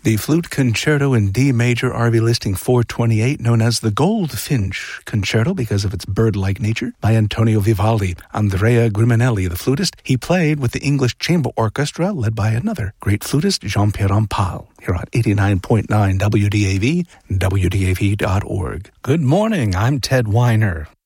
The Flute Concerto in D major, RV listing 428, known as the Goldfinch Concerto because of its bird-like nature, by Antonio Vivaldi. Andrea Grimonelli, the flutist, he played with the English Chamber Orchestra, led by another great flutist, Jean-Pierre Rampal, here on 89.9 WDAV, WDAV.org. Good morning, I'm Ted Weiner.